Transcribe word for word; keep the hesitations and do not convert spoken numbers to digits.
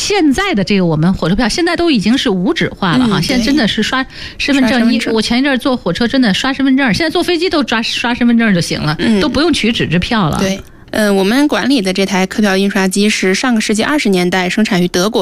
现在的这个我们火车票现在都已经是无纸化了哈，嗯、现在真的是刷身份证。你我前一阵坐火车真的刷身份证，现在坐飞机都抓刷身份证就行了，嗯、都不用取纸质票了。 对。呃，我们管理的这台客票印刷机是上个世纪二十年代生产于德国